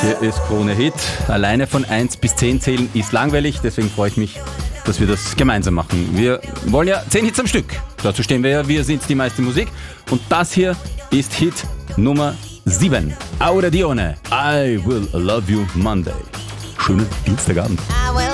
Hier ist Krone Hit. Alleine von 1 bis 10 zählen ist langweilig, deswegen freue ich mich, dass wir das gemeinsam machen. Wir wollen ja 10 Hits am Stück. Dazu stehen wir ja, wir sind die meiste Musik. Und das hier ist Hit Nummer 7. Aura Dione, I Will Love You Monday. Schönen Dienstagabend.